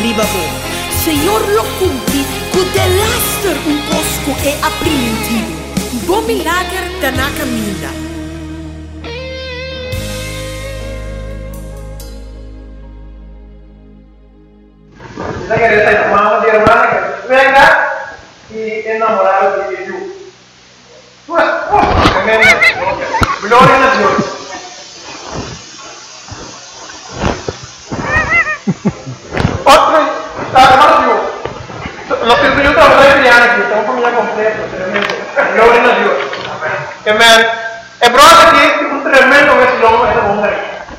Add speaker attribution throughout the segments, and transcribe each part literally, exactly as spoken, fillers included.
Speaker 1: ribabo. Senhor lo cumpri, cu de laster un cosco e aprimentivo. Bo milagre da na caminha.
Speaker 2: Kita quer estar mamá de hermana que venga y enamorado de Jesús. Pues, pues, gloria a Dios. Otro, hermano Dios. Los que yo trabajo en aquí, estamos familia completa, tremendo. Gloria a Dios. Amén. El brother aquí es un tremendo vecino de mujer.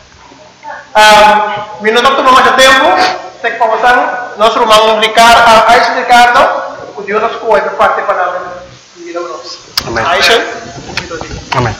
Speaker 2: Vino doctor mamá de tiempo. Sei conversando, nosso irmão Ricardo, a Aisha Ricardo, o Deus nos cuida da parte da palavra de vida nossa.
Speaker 3: Amém.
Speaker 2: Aisha,
Speaker 3: Amém.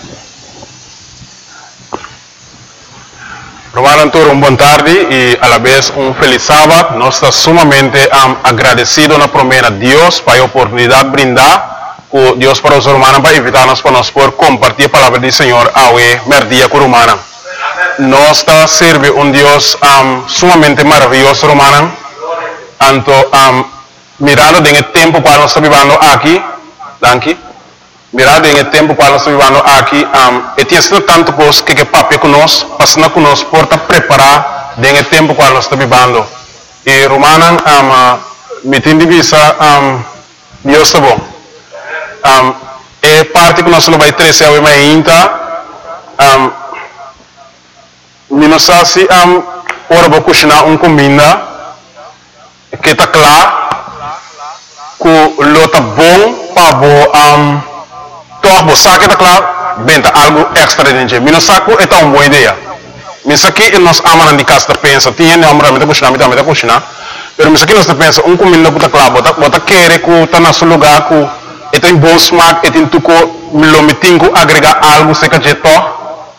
Speaker 3: Romano Toro, uma boa tarde e a la vez um feliz sábado. Nós estamos sumamente um, agradecidos na promessa de Deus para a oportunidade de brindar com Deus para os romanos para invitar-nos para nós por compartilhar a palavra do Senhor ao merdia com romana. Nós está serve um Deus um, sumamente maravilhoso, romano. Anto um, mirando em tempo qual nós estamos vivendo aqui, danke. Mirando em tempo qual nós estamos vivendo aqui, um, e tem sido tanto coisa que que papi conosco, passando conosco por te preparar em tempo qual nós estamos vivendo. E romano, um, me tem de vista, um, Deus está bom. Um, e parte que nós não vai trazer ao ainda, um, Nino sasi am ora bo kushna un comida que está claro que lota bom para bo am toch bo saque tá claro benta algo extra dentro. Nino saco é uma boa ideia. Mas aqui nós amamos de casa pensa tinha não amamos de kushna, amamos de kushna. Pero mas aqui nós pensa um comida que tá claro, bota bota querer que está na seu lugar que é tem bom smack, é tem tuco lo metingo agregar algo se que jeto.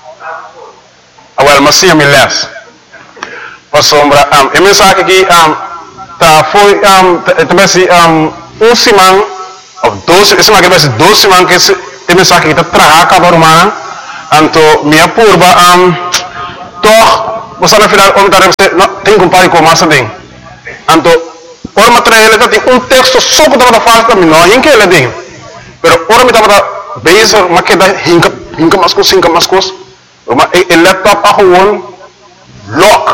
Speaker 3: Awal masih yang milas. Pasombra am um, mensagem aqui um, tá foi um, também se um, um simão ou dois, esse mais que vai ser dois simão que esse mensagem que tá traga cada romana. Anto minha purba um, toh você na final como tá você tem compare com massa tem. Anto por material ele tem um texto só que tá falta também não em que ele tem. Pero ora me tá base mas que dá hinca hinca mais coisa hinca mais coisa. El laptop a gewoon lock.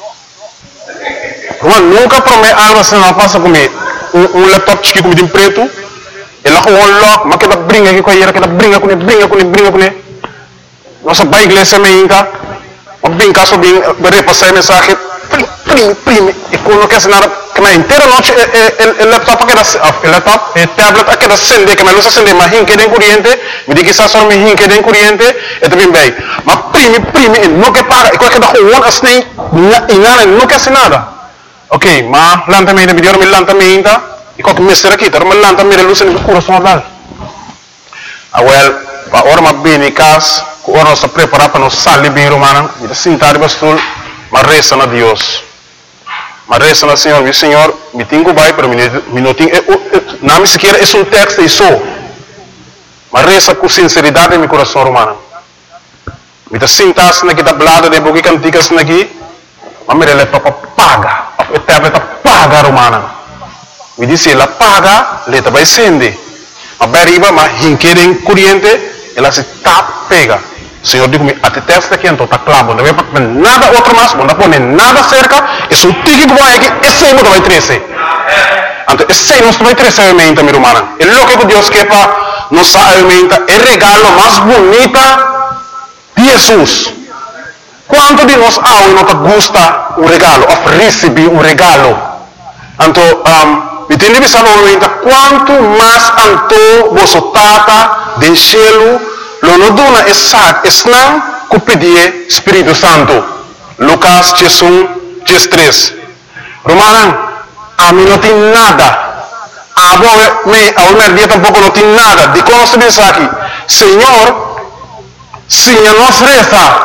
Speaker 3: Gewoon nunca promete algo se não passa comigo. Um laptop chique como de preto. Ele a gewoon lock, mas que dá brinca aqui com ele, que dá brinca com ele, brinca com ele, brinca com ele. Nossa pai igreja me inca. Mas bem caso bem, repassar mensagem. Prime, prime. E quando quer se nada, que na inteira noite el laptop que dá, el laptop, el tablet que dá acender, que me luz acender, mas hinque de corrente, me diz que está só me hinque de corrente, é também bem. Mas prime, prime, não quer pagar, e qualquer da rua assim, e nada, não quer se nada. Ok, mas lentamente, me deu me lentamente, e qualquer mestre aqui, tá, mas lentamente luz no coração dela. Ah, well, para hora mas bem em casa, hora nós está preparado para nós sair bem romana, me dá sentar de bastul. Mas reza na Deus. Mas reza na Senhor, meu Senhor, me tenho vai para mim, não tenho, não me sequer é um texto e só. Mas reza com sinceridade em meu coração romano. Me dá sentar-se naqui da blada de boca cantigas naqui, mas me dá para paga, a tableta paga romana. Me disse ela paga, ela vai acender. Mas beriba, mas hinquerem corrente, ela se tap pega. Senhor digo-me, até testa aqui então está claro, não vai para nada outro mais, não pode nada cerca, é só um tique que vai aqui, esse aí não vai crescer. Então, esse aí não vai crescer a mente, minha irmã. É o que Deus quer para nos alimentar, é o regalo mais bonito de Jesus. Quanto de nós há e não gosta um regalo, ou receber um regalo? Então, um, entende que quanto mais anto você tata de cielo, lo no dona é sac, é não que pedir Espírito Santo. Lucas dez, três. Romana, a mim não tem nada. A boa, me, a última dia tampouco não tem nada. De como se diz aqui, Senhor, Senhor nos reza.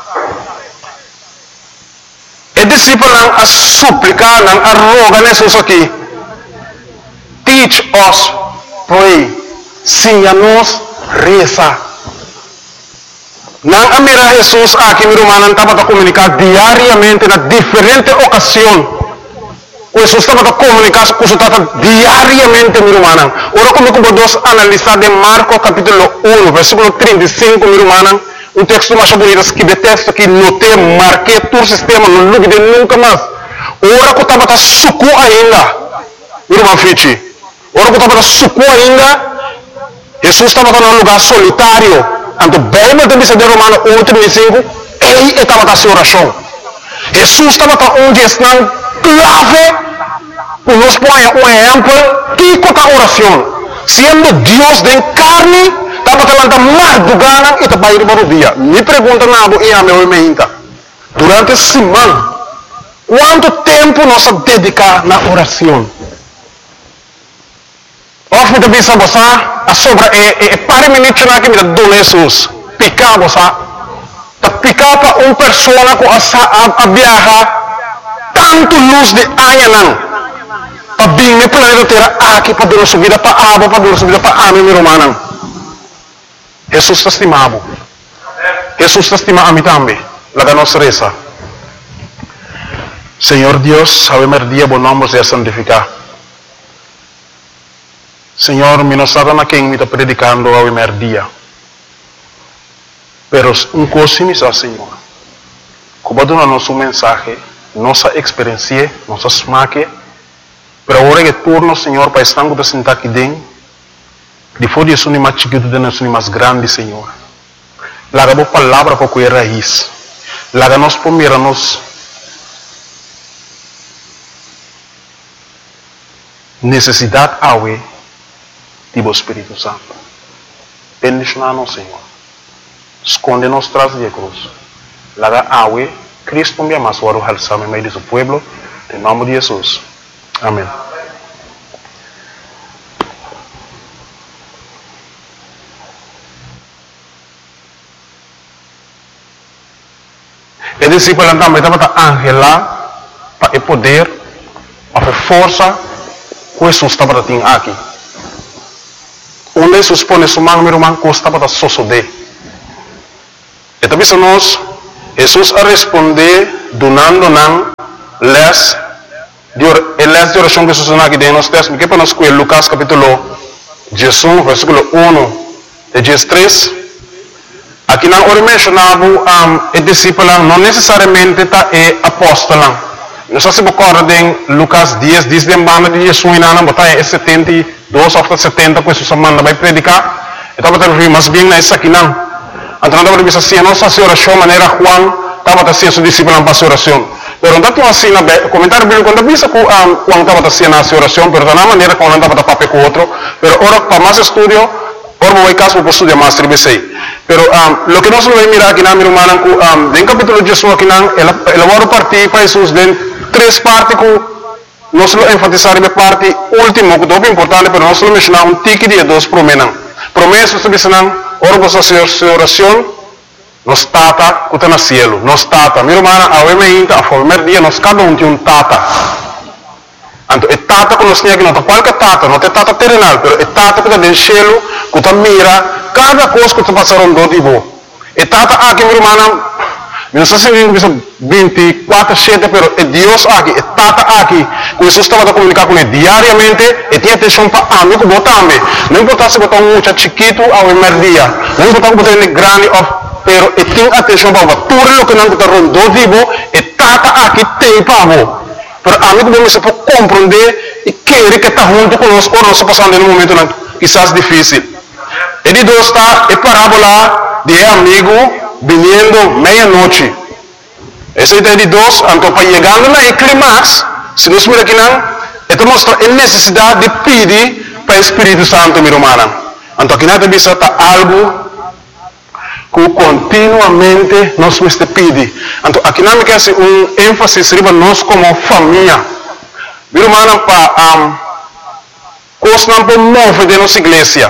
Speaker 3: E discípulo não a suplicar, não a roga nesses aqui. Teach us, pray. Senhor nos reza. Não a mira Jesus aqui, meu irmão, estava a comunicar diariamente na diferente ocasião. O Jesús estaba comunicando con su tata diariamente, mi hermana. Ahora como podemos analizar de Marcos capítulo uno, versículo treinta y cinco, mi hermana, un texto más bonito, que de texto que noté, marqué tu sistema, no lo olvidé nunca más. Ahora que estaba suku ainda, mi hermano Fichi. Ahora que estaba suku ainda, Jesús estaba en un lugar solitario. Anto Bijbel te dice de Romano uno, treinta y cinco, él estaba en oración. Jesús estaba onde está clave, nos pone un ejemplo, que con la oración, siendo Dios de carne, estaba delante más dugana y te va a ir por el día. Mi pregunta nada y a mí me inta. Durante esta semana, ¿cuánto tiempo nos dedica a la oración? Of me te bisa bosa, a sobra e e pare minutos na que me dá Jesus, picar bosa, ta picar para uma pessoa que a, a viaja tanto luz de año não, para bem me planeta terra aqui para dar sua vida para abo, para dar sua vida para ame mi romana. Jesus te estimavo, Jesus te estima a mim também, la nossa reza. Senhor Deus, ave merdia bom nome seja santificado. Señor, mi no sabe a quien me está predicando hoy primer día. Pero un cosa me dice, Señor, como darnos un mensaje, nossa experiencia, nossa smaque, pero ahora que turno, Señor, para estar con sentar aquí dentro, depois de eso ni más chiquito, de eso ni más grande, Señor. La gabo palabra para cuya raíz. La ganos por mirarnos necesidad awe Tibo Espírito Santo. Bendicionanos, Senhor. Esconde-nos tras de cruz. Laga awe, Cristo me ama suaro alzame meio de su pueblo. Em nome de Jesus. Amém. E discípulo também estava angela para o poder, para a força que Jesus estava tendo aqui. Onde Jesus põe sua mão, meu irmão, custa para sosode. E também nós, Jesus a responder, donando não, les, les de oração que Jesus não aqui dentro, nós temos que para nós com Lucas capítulo dezoito, versículo um, de dezesseis. Aqui não ora mencionava um, o discípulo, não necessariamente está é apóstolo. Nós se recordem Lucas dez, diz de banda de Jesus não botar é setenta e dois ou setenta que Jesus manda vai predicar. Então vai ter mas bem na essa aqui não. Então não vai ser nossa oração maneira Juan estava assim seu discípulo para sua oração. Pero não está assim na comentário bíblico quando visa que Juan estava assim na sua oração, pero da maneira como não estava papel com outro. Pero ora para mais estudo, ora vai caso para estudar mais tribe sei. Pero um, lo que nós vamos mirar aqui na minha irmã, um, em capítulo de Jesus aqui não, ela ela vai partir para Jesus dentro três partes que nós vamos enfatizar a parte última, que é importante, mas nós vamos mencionar um tique de dois promessas. Promessas que dizem, ora você a sua oração, nos tata que está no cielo, nos tata. Minha irmã, a primeira a primeiro dia, nós cada um tem um tata. Então, é tata que nós temos aqui, não é qualquer tata, não é tata terrenal, mas é tata que está no cielo, que está mira, cada coisa que está passando do tipo. É tata aqui, minha irmã, não sei se vinte e quatro sete, mas é Deus aqui, é Tata aqui. Que Jesus estava a comunicar com ele diariamente e tinha atenção para mim, que botar também. Não importa se botar um muito chiquito ao primeiro dia, não importa se botar ele grande, mas ele tinha atenção para tudo o que não está rondando, digo, é Tata aqui tem para mim. Mas a mim, que você pode compreender e querer que está junto conosco, ou nós passando em um momento quizás difícil. Ele Deus está, é parábola de amigo, viniendo meia-noite. Essa ideia de dois, então para chegando na clímax, se nós miramos aqui não, então mostra a necessidade de pedir para o Espírito Santo, minha irmã. Então aqui não tem visto algo que continuamente nós temos que pedir. Então aqui não quer ser um ênfase sobre nós como família. Minha irmã, para um, coisa não pode mover de nossa igreja,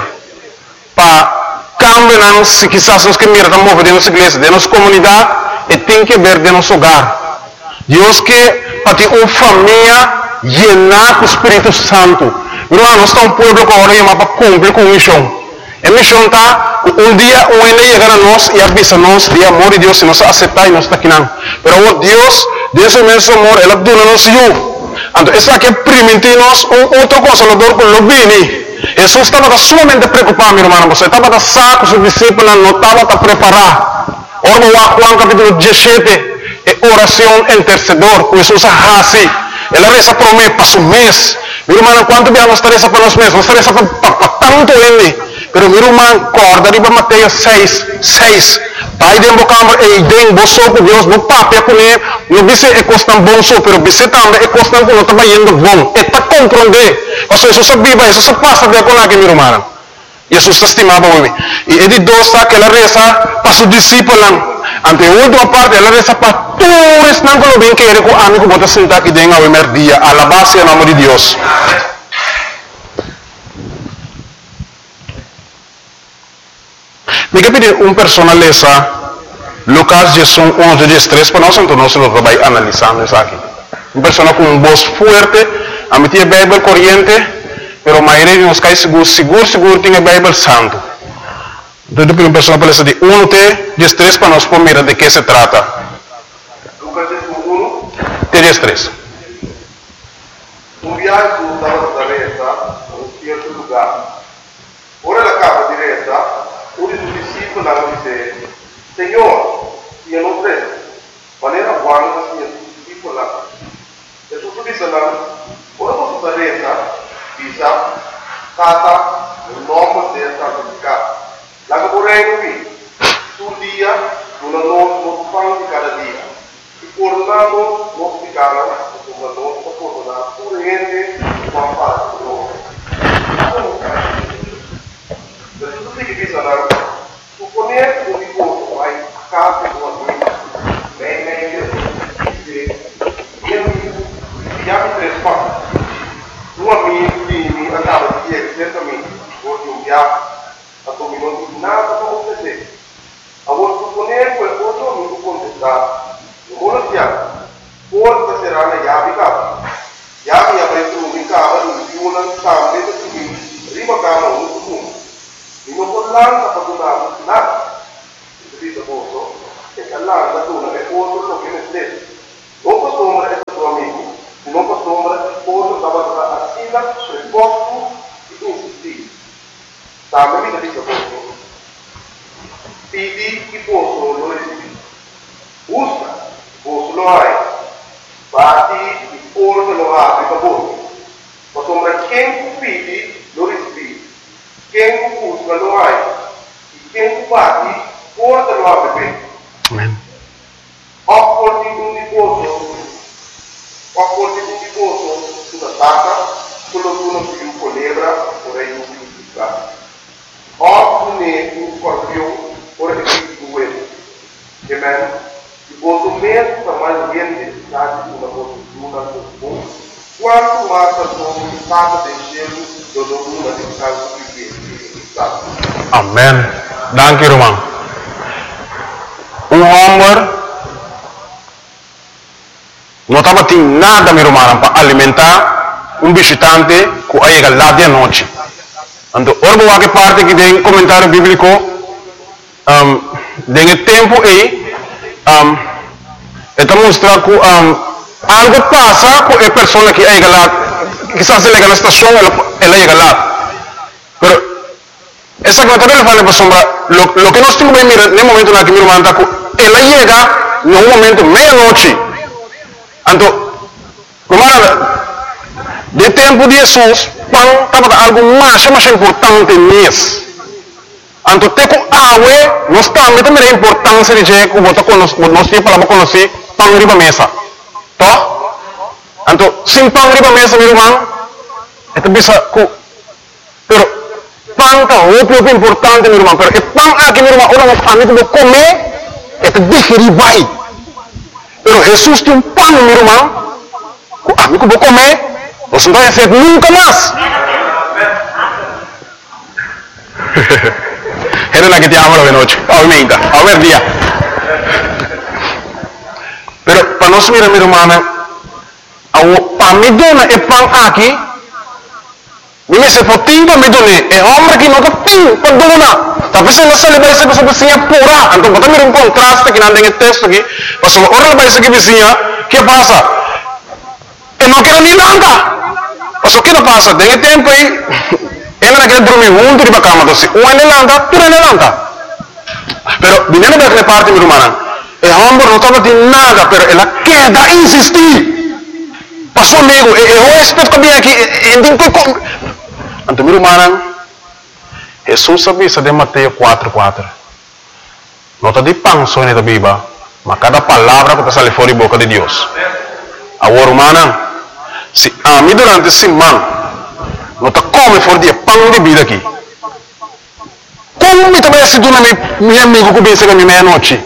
Speaker 3: para cambio não, se quizás nós que mirar mover de nossa igreja, de nossa comunidade, e tem que ver de nosso hogar. Deus que para ter uma família llenar com o Espírito Santo. Irmão, nós estamos um povo que agora chama para cumprir com a missão. A missão está, um dia um ele chegar a nós e avisa nós de amor de Deus, se nós aceitar e nós está aqui não. Mas o Deus, Deus é o mesmo amor, Ele abdula nos eu. Anto, esa que primitinos, outra cosa, lo dor con lo vini. Jesus estava sumamente preocupado, mi hermano, porque estava saco, sus discípulos no estaban preparados. Ahora Juan capítulo diecisiete, es oración intercedor, Jesus así. Él reza por un mes, para su mes. Mi hermano, ¿cuánto vamos a reza por los meses? Vamos a reza para tanto él. Pero mi hermano, corda arriba Mateo seis, seis. Pai de embocambre e idem boso com Deus no papel com ele, não disse é costan bom só, pero disse também é costan com não está indo bom. É para compreender. Ou seja, isso se vive, isso se passa de acordo com meu irmão. Jesus estimava o homem. E ele dosa que ela reza para seus discípulos. Ante a última parte, ela reza para todos não que bem que ele com amigo bota sentar aqui dentro ao primeiro dia, a la base em nome de Deus. Me quer pedir uma personaleza, Lucas onze, três, para nós, então nós vamos analisando isso aqui. Uma pessoa com uma voz forte, a mim tinha a Bíblia corrente, mas a maioria de nós cai seguro, seguro, seguro, tem a Bíblia santo. Então, uma pessoa para de um, três, para nós mirar de que se trata.
Speaker 4: Lucas um,
Speaker 3: três.
Speaker 4: Um viaggio stava da resa a un certo lugar. Ora la capa di resa, uno dei discepoli disse, Signore, io non credo, ma era buono che sia discepolo. E tu disse, ora posso da resa, dice, Tata, il nome deve santificato. La che vorrei qui, sul dia, una non fanno di cada dia. E portando, non si cala, come non si può dare, pure niente, ma fare loro. Per tutti che bisogna supponere un ricordo, vai a casa con la vita, beh, meglio, che io mi chiamo tre spazi. Un amico mi andava di dire certamente, oggi un viaggio, a come non dico nada come te. A voi supponere quel cosa non lo contestare. Non vuole chiaro. Forse sarà una chiave cava. Chiave avrete un cava, un più una cava, e prima cava un punto. E non può l'anno per donare nada. Se dice posto, è che l'anno dona è oltre lo che ne stesso. Non posso è tuo amico, non posso oltre stava a Sina, risposto e insistito. Sta vita dice posto. Fidi chi posso lo esibito. Usa, posso lo hai. Bati il pollo lo apri per voi. Ma sembra quem fidi lo esibito. Quem usa lo hai. E quem bati, forse lo apre bene.
Speaker 3: Amen.
Speaker 4: Occordi un riposo. Occordi un riposo sulla tata, quello che uno più colebra, vorrei un più fiscale. Oppure un scorpione, ora che si due. Amen. Il voto mesmo para mais gente necessidade de uma postura comum. Quanto mais a sua estado de gelo, do domínio de casa que
Speaker 3: Amen. Dank je, Roman. Um homem não estava tendo nada, meu irmão, para alimentar um visitante que chega lá de noite. Então, ora, que parte que tem comentário bíblico, um, tem tempo aí, um, está mostrando que um, algo passa com a pessoa que chega lá, quizás se chega na estação, ela, ela chega lá. Mas, essa comentário ele fala para sombra, lo, lo que nós temos que mirar no momento na que meu irmão está, ela chega no momento meia-noite. Então, de tempo de Jesus, quando estava algo mais, mais importante nisso. Então, tem que água, nós também temos a importância de dizer que nós temos para conhecer pão riba mesa. Tá? Então, sem pão riba mesa, meu irmão, é que bisa que, pero pão é o pouco importante, meu irmão, pero é pão aqui, meu irmão, ora nós amigos de comer, é que digerir vai. Pero Jesus tem um pão, meu irmão, que amigo de comer, você não vai fazer nunca mais. Era la que te amo de noche, aumenta, a ver día. Pero para nós mirar, meu irmão, para mim dona é pão aqui, me se potinho para me donar, é homem que não tem para donar. Talvez não se leva essa pessoa vizinha pura. Então, bota um contraste que não tem texto aqui. Mas ora vai ser que vizinha, que passa? e não quero nem lanca. Mas o que não passa? Tem tempo aí, ele não quer dormir junto de cama, doce. Um ele lanca, tu ele lanca. Pero, vinendo daquela parte, meu irmão, e a homem não estava de nada, pero ela quer insistir. Passou amigo, eu respeito que vem aqui, e tem que... Então, meu irmão, Jesus sabia de Mateus quatro, quatro. Não está de pão só na Bíblia, mas cada palavra que sai fora da boca de Deus. Agora, irmã, se a mim durante esse semana, não está come fora de pão de vida aqui. Como me também se dona meu amigo que vem chegar meia-noite?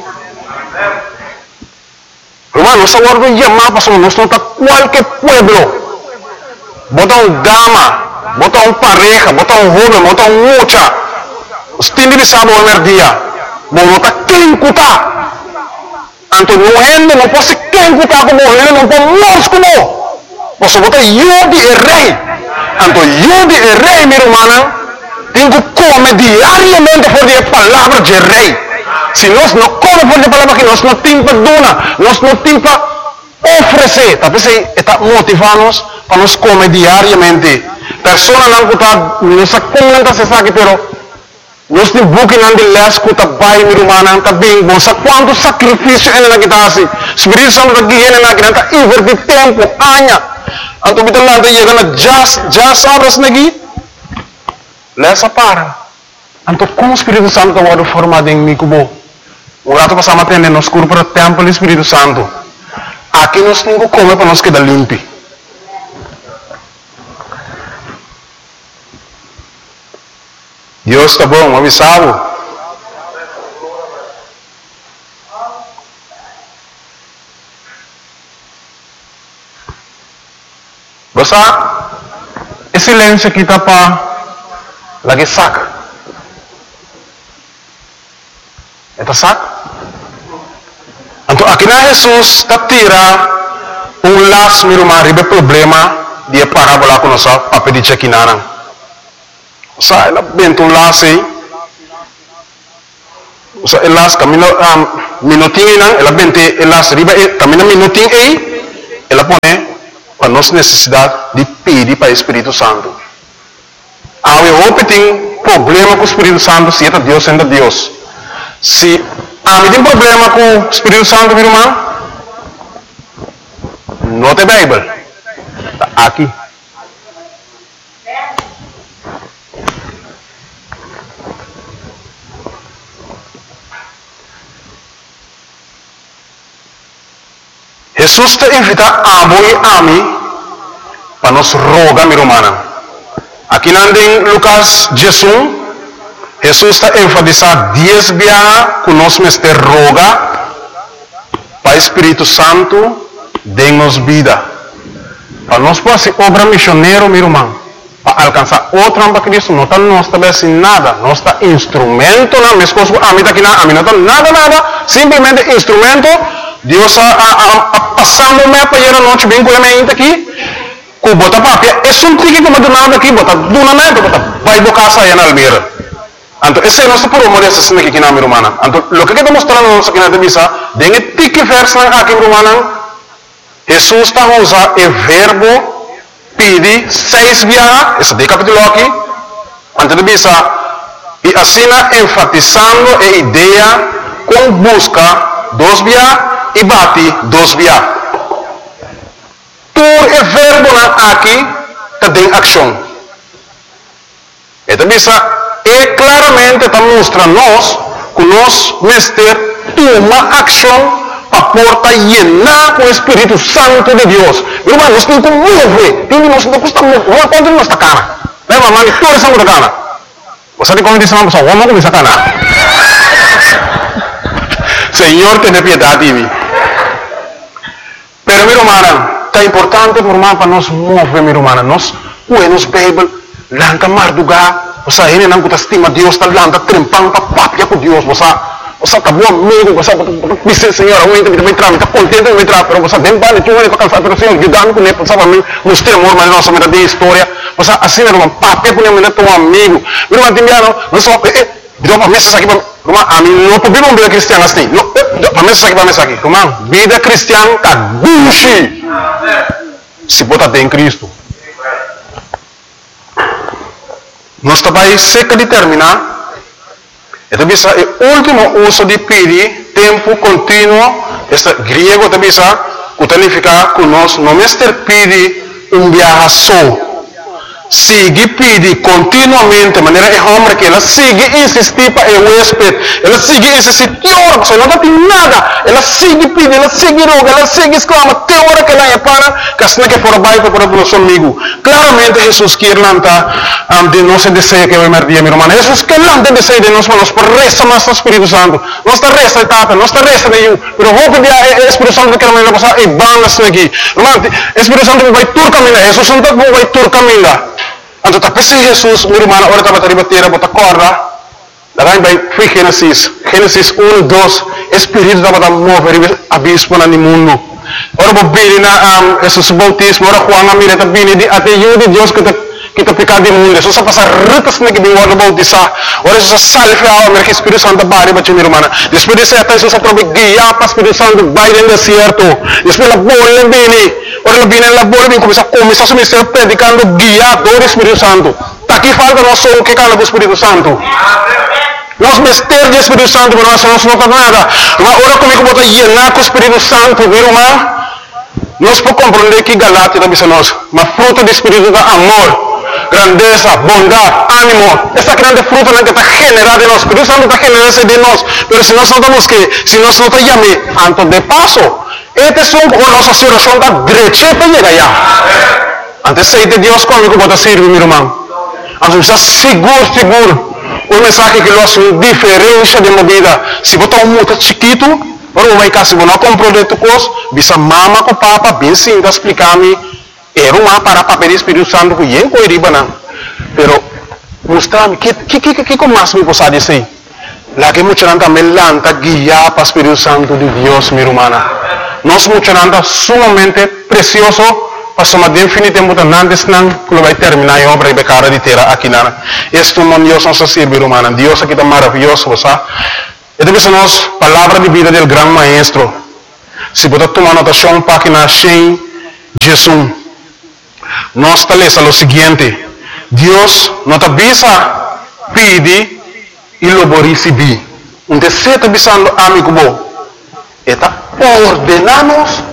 Speaker 3: Irmão, nós agora vamos chamar para nós não está qualquer pueblo. Bota um dama, bota um pareja, bota um jovem, bota um mocha. Os tindos de sábado ao dia. Não está quem cutar. Então, não é, não pode ser quem cutar como ele, não pode nós como. Você bota eu de rei. Então, eu de rei, meu irmão, tem que comer diariamente por a palavra de rei. Se nós não comemos por a palavra que nós não temos para donar, nós não temos para oferecer. Talvez está motivando-nos para nós comer diariamente. Pessoas não está, não se comenta se sabe, pero nós temos buque não de les que está bem, meu irmão, está bem bom. Sabe quanto sacrifício ele não está assim? Espírito Santo está aqui, ele não está invertir tempo, anos. Então, kita lá está chegando, já, já sabes aqui? Lesa para. Então, como o Espírito Santo está formado em mim, como o gato passa a atender nos cursos para o templo do Espírito Santo. Aqui nós temos que comer para nós quedar limpo. Deus está bom, avisado. Basta, esse silêncio aqui está para lagi saca. Eta saca. Então, aqui na Jesus está tira um laço, meu irmão, ribe problema de parábola com nossa papel de chequinana. Sa, ela bento um laço aí. Sa, el laço camino um, minutinho não, ela bente el laço ribe, camina minutinho aí, ela põe para nossa necessidade de pedir para o Espírito Santo. Há um tem problema com o Espírito Santo, se é Deus, ainda Deus. Se há um problema com o Espírito Santo, meu irmão, não tem Bíblia. Está aqui. Jesus te invita a amo e ami para nos rogar, meu irmão. Aqui em Lucas Jesus, Jesus está enfatizando dez vezes que nós mestre roga para o Espírito Santo dê-nos vida. Para nós poder ser obra missioneiro, meu irmão, para alcançar outra para Cristo, não está nós também sem nada, nós está instrumento, não, minhas coisas, a mim está aqui, a mim não está nada, nada, simplesmente instrumento. Deus a, a, a passando o meu para ir a noite bem com a minha aqui. Que bota papia, é só um tique que bota nada aqui, bota duna mente, bota vai bocar saia na almeira. Então, esse é o nosso problema dessa cena aqui na minha irmã. Então, o que está mostrando nós aqui na divisa, tem um tique verso aqui, minha irmã. Jesus está usando o verbo pedir seis vezes, esse de capítulo aqui, antes de divisa, e assim enfatizando a ideia com busca dos vezes e bate dos vezes. Por o verbo aqui tem ação. Então, é claramente está mostrando nós que nós mestre toma ação para porta llenar com o Espírito Santo de Deus. Irmão, nós temos que mover. Nós não custa mover. Quanto nós está cana? Lembra, mano, toda essa coisa cana. Você tem como dizer uma pessoa, vamos começar a cana. Senhor, tenha piedade de mim. Pero, meu irmão, é importante formar para nós mover, meu irmão. Nós, nos Bíblia, lanca mardugar, você ainda não está estima Deus, está lanca trempando, está papia com Deus, você, você está bom amigo, você diz, Senhor, eu ainda me entrar, está contente me entrar, pero você bem vale, tu ainda cansado, pero Senhor, ajudando com ele, você vai mostrar amor, mas nossa vida de história, você assim, meu irmão, papia com ele, teu amigo, meu irmão, timbiano, não só, deu para mesa aqui, irmão, a mim não pode uma vida cristiana assim, para mesa aqui, para mesa aqui, irmão, vida cristiana, caduche. se botar em Cristo. Nós também seca de terminar. Então, o último uso de pedir, tempo contínuo, este grego também significa que nós não mestre pedir um viaje só. Sigue pedir continuamente, de maneira é homem que ela sigue insistir para o huésped, ela sigue insistir, que hora que não tem nada, ela sigue pedir, ela sigue roga, ela sigue exclama, que hora que ela é para, que assim que for baixo para o nosso amigo. Claramente Jesus quer lançar um, de nosso desejo que vai merdir, meu irmão. Jesus quer lançar desejo de nós, mas por resta nosso Espírito Santo, nossa resta etapa, nossa resta de eu, pero vou pedir ao Espírito Santo que não passar e bang assim aqui. Irmão, Espírito Santo vai tur caminhar, Jesus Santo vai tur caminhar. Então, tapi si Jesus, meu irmão, ora estava a bater, bota corda. Daí vai, foi Gênesis, Gênesis um, dois, Espírito estava a mover abismo no mundo. Ora, vou vir na Jesus bautismo, ora, Juan, a mira, está vindo até eu de Deus que está kita pecado do mundo. Jesus passa retas na que vem o bautizar. Ora, Jesus salve a alma que Espírito Santo bari para meu irmão. Depois de ser até Jesus aprove guiar para Espírito Santo vai no deserto. Depois a bola vem, ora vem na bola vem começa a começar a ser predicando guiador Espírito Santo. Tá aqui falta nós somos que cala do Espírito Santo. Nós mistérios do Espírito Santo, mas nós não temos nada. Mas ora comigo bota llenar com o Espírito Santo, meu irmão. Nós podemos compreender que Galatia também nós, mas fruto do Espírito é amor, grandeza, bondade, ânimo. Essa grande fruta que está generada em nós. Espírito Santo está generando de nós. Mas se nós não temos que, se nós não temos que, antes de passo, esta é a nossa situação da direita para chegar lá. Antes de Deus comigo bota servir, meu irmão. Antes está seguro, seguro. Um mensagem que nós temos diferença de movida. Se botar um muito chiquito, ora vai cá, se você não comprou de tucos, bisa mama com papa, bem sim, explicar-me, era uma para papel do Espírito Santo que eu não iria não. Pero, mostrar-me, que que que que como mais me possa dizer? Lá que muita gente me lanta guiar para o Espírito Santo de Deus, minha irmã. Nós muita gente sumamente precioso, passamos de infinito muito antes não, que vai terminar a obra e becara de terra aqui na. Este mundo Deus não se serve, irmã. Deus aqui está maravilhoso, sabe? E depois nós, palavra de vida do grande maestro. Se você tomar anotação, página cem, Jesus. Nós talvez o seguinte: Deus não te avisa, pede e lo receber. Um desejo te avisando, amigo, está ordenamos